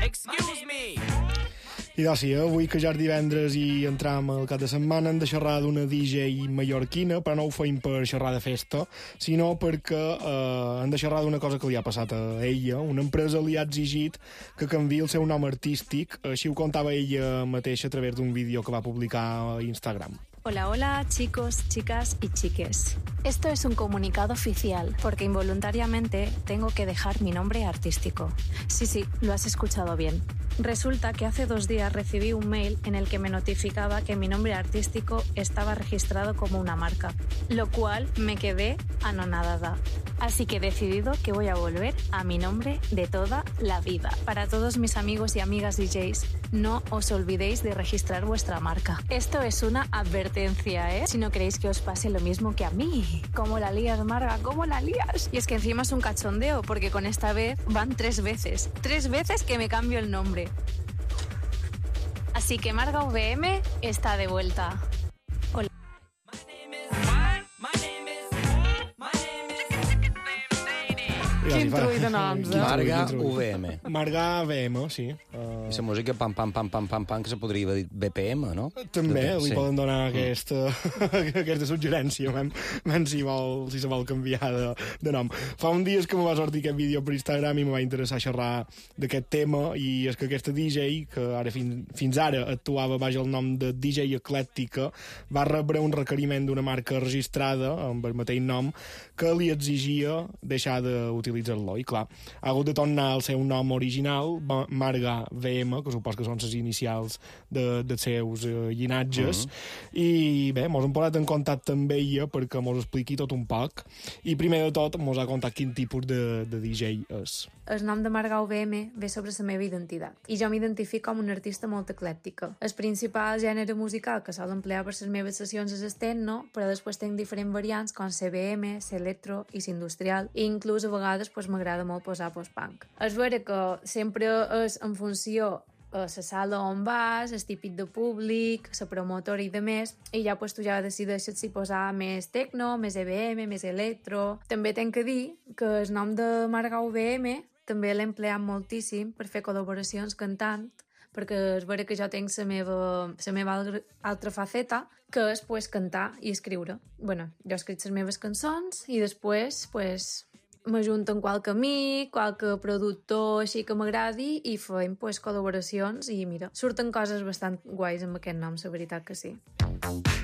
I doncs sí, avui que ja és divendres i entram al cap de setmana hem de xerrar d'una DJ mallorquina, però no ho feim per xerrar de festa, sinó perquè hem de xerrar d'una cosa que li ha passat a ella. Una empresa li ha exigit que canviï el seu nom artístic, així ho contava ella mateixa a través d'un vídeo que va publicar a Instagram. Hola, hola, chicos, chicas y chiques. Esto es un comunicado oficial, porque involuntariamente tengo que dejar mi nombre artístico. Sí, lo has escuchado bien. Resulta que hace 2 días recibí un mail en el que me notificaba que mi nombre artístico estaba registrado como una marca, lo cual me quedé anonadada. Así que he decidido que voy a volver a mi nombre de toda la vida. Para todos mis amigos y amigas DJs, no os olvidéis de registrar vuestra marca. Esto es una advertencia, ¿eh? Si no queréis que os pase lo mismo que a mí. ¿Cómo la lías, Marga? ¿Cómo la lías? Y es que encima es un cachondeo, porque con esta vez van 3 veces. 3 veces que me cambio el nombre. Así que Marga VM está de vuelta. Hola. Quin trull de noms, eh? Marga UVM. Marga VM, sí. I la música pam, pam, pam, pam, pam, pam, que se podria haver dit BPM, no? També li Sí. poden donar aquesta suggerència, si se vol canviar de nom. Fa un dies que me va sortir aquest vídeo per Instagram i me va interessar xerrar d'aquest tema, i és que aquesta DJ, que ara fins ara actuava baix el nom de DJ Eclèctica, va rebre un requeriment d'una marca registrada amb el mateix nom que li exigia deixar d'utilitzar-lo. I clar, ha hagut de tornar al seu nom original, Marga VM, que supos que són les inicials dels seus llinatges, i bé, mos hem posat en contacte amb ella perquè mos expliqui tot un poc, i primer de tot mos ha contat quin tipus de DJ és. El nom de Marga UVM ve sobre la meva identitat, i jo m'identifico com una artista molt eclèctica. El principal gènere musical que sol emplear per les meves sessions és el techno, però després tenc diferents variants com CBM, electro i industrial, i inclús a vegades m'agrada molt posar post-punk. És vera que sempre és en funció a la sala on vas, el típic de públic, la promotora i de més, i ja tu ja decideixes si posar més techno, més EBM, més electro. També tenc que dir que el nom de Marga UVM també l'he empleat moltíssim per fer col·laboracions cantant, perquè és vera que jo tenc la meva altra faceta, que és cantar i escriure. Bueno, jo escric les meves cançons i després m'ajunten qualque amic, qualque productor així que m'agradi i fem col·laboracions i mira, surten coses bastant guais amb aquest nom, la veritat que sí.